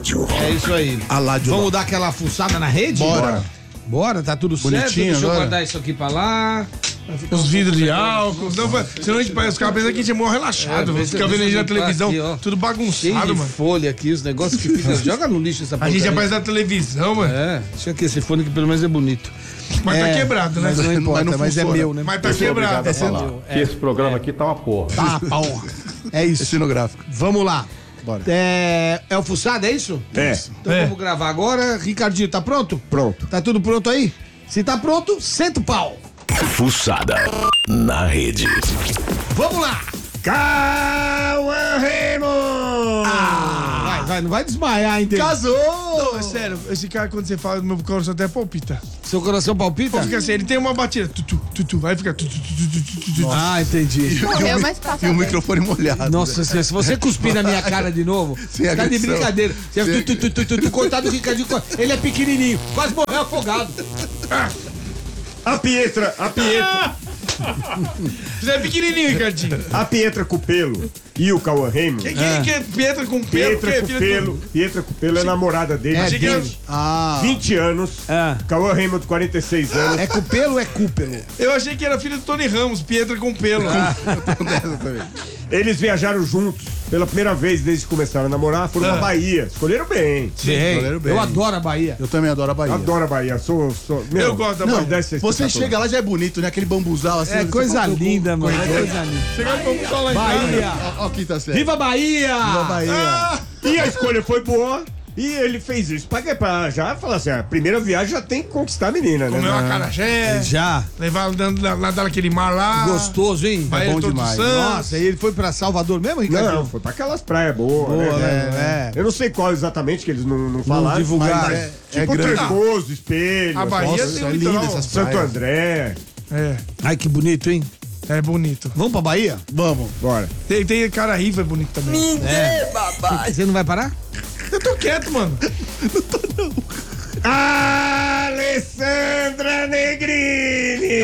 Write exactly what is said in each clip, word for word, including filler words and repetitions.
rádio. É isso aí. Aládio. Vamos dar aquela fuçada na rede? Bora. Bora, tá tudo certo. Bonitinho Deixa eu agora. guardar isso aqui pra lá. Os vidros de álcool. Não, senão a gente parece os caras pensam que a gente é mó relaxado. É, Fica vendo a gente na televisão, aqui, ó. tudo Cheio bagunçado, de mano. folha aqui, os negócios que ficam. Joga no lixo essa A porcaria. gente aparece na televisão, mano. É, deixa aqui esse fone que pelo menos é bonito. Mas É, tá quebrado, né? Mas não importa, Mas não mas é funciona. meu, né? Mas tá quebrado. Esse, Que esse programa aqui tá uma porra. Tá, porra. É isso. cenográfico. Vamos lá. Bora. É, é o fuçado, é isso? É. Então É. vamos gravar agora. Ricardinho, tá pronto? Pronto. Tá tudo pronto aí? Se tá pronto, senta o pau. Fuçada na rede. Vamos lá. Cauã Raymond! Vai, vai, não vai desmaiar, hein? Casou! Não, é sério, esse cara, quando você fala, meu coração até palpita. Seu coração palpita? Fica assim, ele tem uma batida, tutu, tutu, vai ficar tutu, tutu, tutu, tutu. Ah, entendi. Morreu, mas passa E o bem. microfone molhado. Nossa senhora, se você cuspir na minha cara de novo, Sem tá de agressão. brincadeira. Você Sem tu, tu, tu, tu, tu, cortado o Ricardinho, ele é pequenininho, quase morreu afogado. A Pietra, a Pietra, Você é pequenininho, Ricardinho. a Pietra Cupelo e o Cauã Raymond. Quem, quem que é Pietra com pelo? Pietra Quem é filha Cupelo, do- Pietra Cupelo é namorada dele. É Achei que era- dele. Ah, vinte anos. Ah. Cauã Raymond, quarenta e seis anos. É cupelo ou é cúpelo? Eu achei que era filho do Tony Ramos, Pietra com pelo. dessa também. Eles viajaram juntos pela primeira vez desde que começaram a namorar. Foram Ah. pra Bahia. Escolheram bem. goleiro bem. Eu adoro a Bahia. Eu também adoro a Bahia. Adoro a Bahia. Sou, sou, meu, Eu gosto da Não, Bahia. deve ser você espetacular. chega lá já é bonito, né? Aquele bambuzal assim. É você coisa passa o linda, mano. corredor. Coisa linda. Chegando vamos falar em Bahia. casa. Ó, ó, quinta série. Viva Bahia! Viva a Bahia. Ah, E a escolha foi boa. E ele fez isso pra, pra já falar assim: a primeira viagem já tem que conquistar a menina, né? comeu uma acarajé, Já. levar dando nadar naquele mar lá. Gostoso, hein? Bahia bom Todos demais. Santos. Nossa, e ele foi pra Salvador mesmo, Ricardinho? Não, foi pra aquelas praias boas, Boa, né? né? É. Eu não sei qual exatamente que eles não, não falaram. divulgaram. mas É- é tipo grande. Trancoso, Espelho, A Bahia Nossa, tem um é linda litoral. essas Santo praias. André. É, Ai, que bonito, hein? é bonito. Vamos pra Bahia? Vamos. Bora. Tem, tem Caraíva, é bonito também. Você não vai parar? Eu tô quieto, mano. Alessandra Negrini!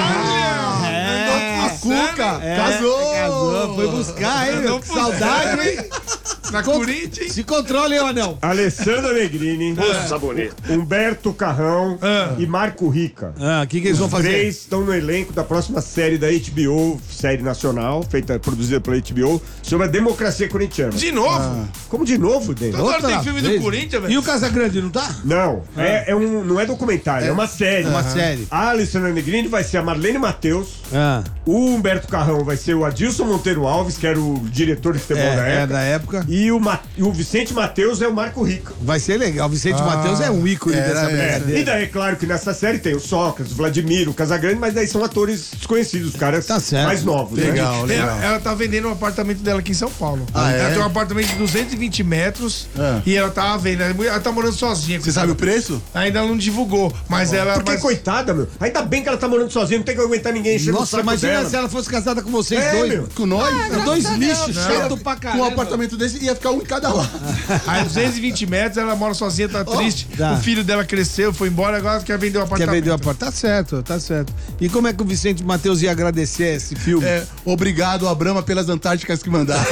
A Cuca casou. Casou, foi buscar, hein? Não Que puder. saudade, hein? Na Corinthians. Se controle, hein, anão? Alessandra Negrini, Humberto Carrão Ah. e Marco Rica. Ah, o que, que eles vão Os fazer? três estão no elenco da próxima série da H B O, série nacional, feita, produzida pela H B O, sobre a democracia corintiana. De novo? Como de novo, Dente? Toda hora Outra tem filme vez. do Corinthians, E velho. o Casagrande, não tá? Não, é, é um, não é documentário, é, uma série. Uma série. A Alessandra Negrini vai ser a Marlene Matheus, Ah, o Humberto Carrão vai ser o Adilson Monteiro Alves, que era o diretor de futebol da é, é época. da época. E o, Ma- e o Vicente Matheus é o Marco Rica. Vai ser legal. Vicente Matheus é um ícone é, dessa é. brincadeira. E daí é claro que nessa série tem o Sócrates, o Vladimir, o Casagrande, mas daí são atores desconhecidos, os caras Tá certo. mais novos. né? Legal, Tem- legal. Ela tá vendendo um apartamento dela aqui em São Paulo. Ah, ela é? tem um apartamento de duzentos e vinte metros Ah. e ela tava vendo. Ela tá morando sozinha. Você sabe o preço? Ainda ela não divulgou, mas ela. Porque, mas- coitada, meu. Ainda bem que ela tá morando sozinha, não tem que aguentar ninguém enchendo o Nossa, saco imagina dela. se ela fosse casada com vocês É, dois. meu. Com nós? Os dois lixos, Não. chato pra Com caramba. um apartamento desse ia ficar um em cada lado. Aí duzentos e vinte metros, ela mora sozinha, tá triste. tá. O filho dela cresceu, foi embora, agora quer vender o Quer apartamento. vender o apartamento? Tá certo, tá certo. E como é que o Vicente Matheus ia agradecer esse filme? É, obrigado, Abrama, pelas Antárticas que mandaram.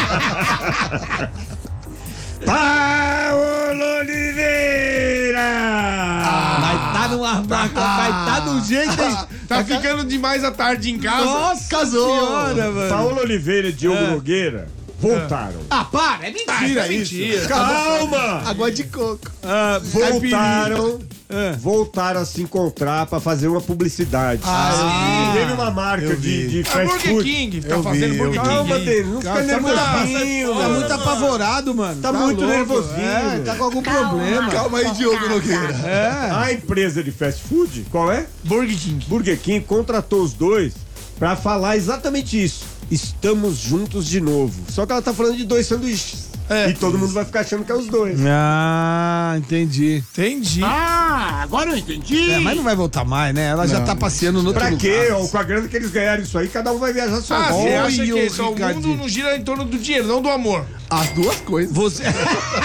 Paulo Oliveira! Vai tá numa vai tá de um jeito, hein? Tá ficando demais a tarde em casa. Nossa Casou. senhora, mano. Paulo Oliveira e Diogo Nogueira voltaram. Ah, para, é mentira isso. Mentira. Calma! Água de coco. Ah, Voltaram. Ah. Voltaram a se encontrar pra fazer uma publicidade. Ah, Teve uma marca eu de, vi. de A fast Burger food. King, tá Eu fazendo vi, Burger eu King. Calma, aí. Denis, não fica Tá muito, nervosinho. tá muito apavorado, mano. Tá muito louco. nervosinho. É, tá com algum problema. Calma aí, Diogo Nogueira. É. A empresa de fast food, qual é? Burger King. Burger King contratou os dois pra falar exatamente isso. Estamos juntos de novo. Só que ela tá falando de dois sanduíches. É. E todo mundo vai ficar achando que é os dois. Ah, entendi. Entendi. Ah, agora eu entendi. É, mas não vai voltar mais, né? Ela já tá passeando no outro Pra lugar. quê? Ó, com a grana que eles ganharam isso aí, cada um vai viajar Ah, sozinho. você acha Oi, que ô, só o Ricardinho. mundo não gira em torno do dinheiro, não do amor. As duas coisas. Você...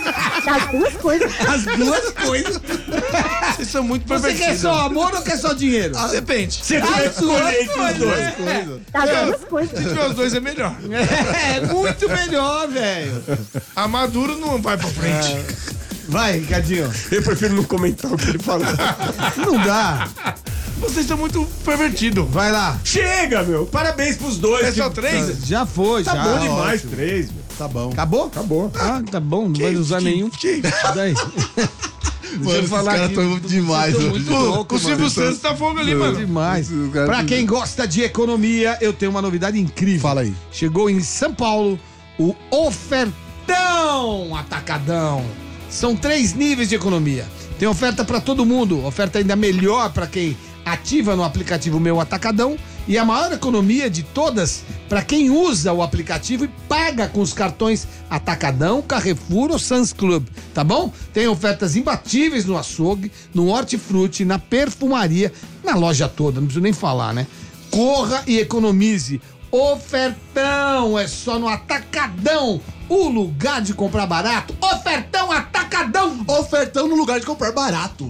As duas coisas. As duas coisas. Vocês são muito Você pervertidos. quer só amor ou quer só dinheiro? Ah, depende. Você vai escolher entre os dois. As duas coisas. Se tiver os dois é melhor. É, muito melhor, velho. A Maduro não vai pra frente. Vai, Ricardinho. Eu prefiro não comentar o que ele falou. Não dá. Vocês são muito pervertidos. Vai lá. Chega, meu. Parabéns pros dois. É só que- três? Já foi, Tá já. bom demais, três, meu. Tá bom. Acabou? Acabou. Ah, tá bom, não vai usar nenhum. Daí. Mano, esses caras tão demais. Vocês tão mano. muito Pô, louco, o Silvio mano. Santos tá fogo ali, mano. Demais. O cara Pra tem- quem gosta de economia, eu tenho uma novidade incrível. Fala aí. Chegou em São Paulo o Ofertão Atacadão. São três níveis de economia. Tem oferta pra todo mundo, oferta ainda melhor pra quem ativa no aplicativo Meu Atacadão e a maior economia de todas pra quem usa o aplicativo e paga com os cartões Atacadão, Carrefour ou Sam's Club, tá bom? Tem ofertas imbatíveis no açougue, no hortifruti, na perfumaria, na loja toda, não preciso nem falar, né? Corra e economize. Ofertão é só no Atacadão, o lugar de comprar barato. Ofertão Atacadão. Ofertão no lugar de comprar barato.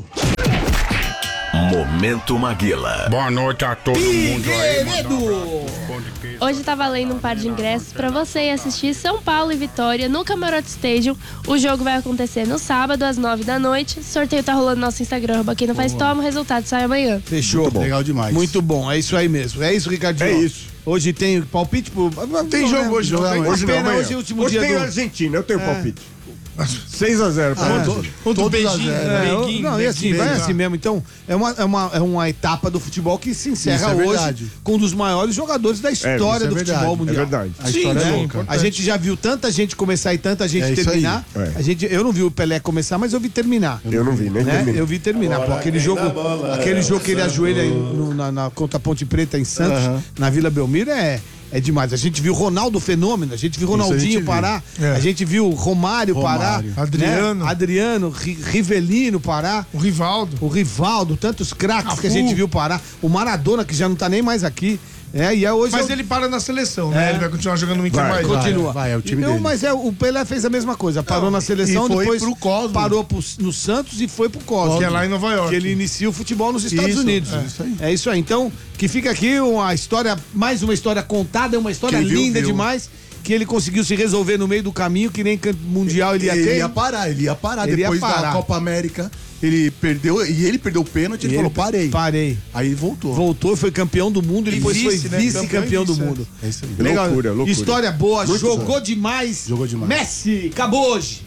Momento Maguila. Boa noite a todo mundo aí. Figueiredo. Hoje tá valendo um par de ingressos pra você ir assistir São Paulo e Vitória no Camarote Stadium. O jogo vai acontecer no sábado, às nove da noite. O sorteio tá rolando no nosso Instagram, arroba quem não faz toma, o resultado sai amanhã. Fechou. Legal demais. Muito bom, é isso aí mesmo. É isso, Ricardinho. É isso. Hoje tem palpite pro... Tem jogo hoje, não não tem? tem? Hoje Hoje não, pena, amanhã. hoje é o último Hoje dia tem do... Argentina, eu tenho palpite. seis a zero pra Argentina. Outro Todos beijinho. a zero. É, eu- Beijinho, não, e assim, beijinho, vai beijinho. assim mesmo. Então, é uma, é, uma, é uma etapa do futebol que se encerra Isso é hoje verdade. com um dos maiores jogadores da história isso é do verdade, futebol é mundial. verdade. A história Sim, é né? louca. A gente já viu tanta gente começar e tanta gente É isso terminar. aí. É. A gente, eu não vi o Pelé começar, mas eu vi terminar. Eu não vi, nem Né? terminei. Eu vi terminar. Pô, aquele jogo, aquele jogo que ele ajoelha em- no- na, na contra a Ponte Preta em Santos, Aham. na Vila Belmiro, é, é demais. A gente viu Ronaldo Fenômeno, a gente viu Ronaldinho a gente viu. parar, É. a gente viu Romário, parar, Romário. né? Adriano. Adriano, Ri- Rivelino parar. O Rivaldo. O Rivaldo, tantos craques Cafu. que a gente viu parar. O Maradona, que já não tá nem mais aqui. É, e é hoje. Mas é o- ele para na seleção, né? É. Ele vai continuar jogando no Inter Vai, mais. Continua. vai, é o time Não, dele. mas é, o Pelé fez a mesma coisa. Parou na seleção, e foi depois pro Cosmo. parou pro- no Santos e foi pro Cosmo. Que é lá em Nova York. Que ele inicia o futebol nos Estados Isso, Unidos. é isso aí. É isso aí. Então, que fica aqui uma história, mais uma história contada, uma história Quem viu, linda viu. demais, que ele conseguiu se resolver no meio do caminho, que nem campo mundial ele ia ter. Ele ia parar, ele ia parar. Ele ia Depois parar. da Copa América, ele perdeu, e ele perdeu o pênalti, ele, E falou, parei. Parei. Aí ele voltou. Voltou, foi campeão do mundo e E depois vice, foi né? vice-campeão Campeão do e vice, mundo. É isso aí. Legal. Loucura, loucura. História boa, Muito jogou bom. demais. Jogou demais. Messi, acabou hoje.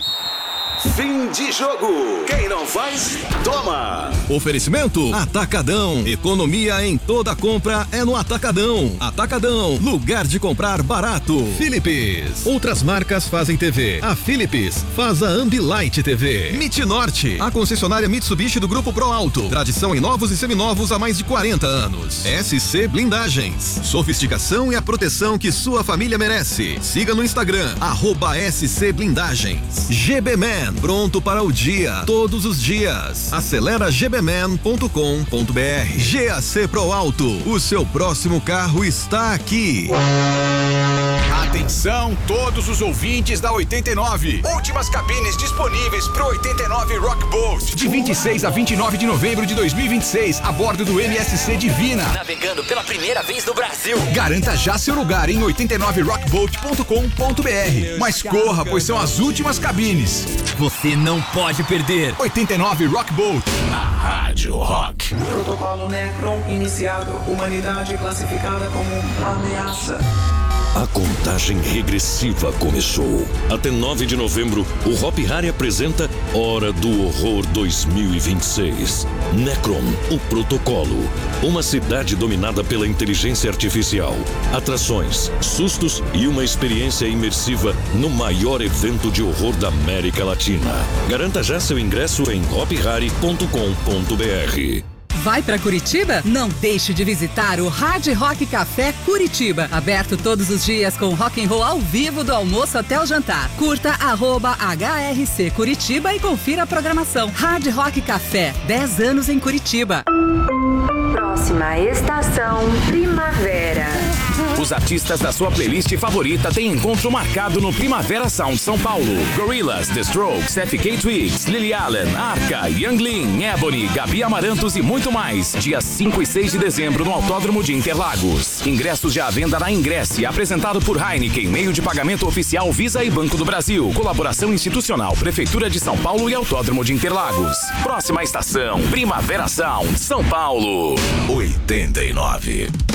Fim de jogo. Quem não faz, toma. Oferecimento Atacadão. Economia em toda compra é no Atacadão. Atacadão, lugar de comprar barato. Philips. Outras marcas fazem T V. A Philips faz a Ambilight T V. Mitnorte, a concessionária Mitsubishi do Grupo Pro Alto. Tradição em novos e seminovos há mais de quarenta anos. S C Blindagens. Sofisticação e a proteção que sua família merece. Siga no Instagram, arroba S C Blindagens. G B Man, pronto para o dia, todos os dias. Acelera g b man ponto com ponto b r. G A C Pro Alto, o seu próximo carro está aqui. Atenção todos os ouvintes da oitenta e nove. Últimas cabines disponíveis pro oitenta e nove Rock Boat. De vinte e seis a vinte e nove de novembro de dois mil e vinte e seis, a bordo do M S C Divina. Navegando pela primeira vez no Brasil. Garanta já seu lugar em oitenta e nove rock boat ponto com ponto b r. Mas corra, pois são as últimas cabines. Você não pode perder. oitenta e nove Rock Boat. Rádio Rock. Protocolo Necron iniciado. Humanidade classificada como ameaça. A contagem regressiva começou. Até nove de novembro, o Hop Hari apresenta Hora do Horror dois mil e vinte e seis. Necron, o protocolo. Uma cidade dominada pela inteligência artificial. Atrações, sustos e uma experiência imersiva no maior evento de horror da América Latina. Garanta já seu ingresso em hop hari ponto com ponto b r. Vai pra Curitiba? Não deixe de visitar o Hard Rock Café Curitiba. Aberto todos os dias com rock and roll ao vivo do almoço até o jantar. Curta arroba H R C Curitiba e confira a programação. Hard Rock Café, dez anos em Curitiba. Próxima estação, primavera. Os artistas da sua playlist favorita têm encontro marcado no Primavera Sound São Paulo. Gorillaz, The Strokes, F K Twigs, Lily Allen, Arca, Young Lean, Ebony, Gabi Amarantos e muito mais. Dias cinco e seis de dezembro no Autódromo de Interlagos. Ingressos já à venda na Ingresse, apresentado por Heineken, meio de pagamento oficial Visa e Banco do Brasil. Colaboração institucional, Prefeitura de São Paulo e Autódromo de Interlagos. Próxima estação, Primavera Sound, São Paulo. oitenta e nove.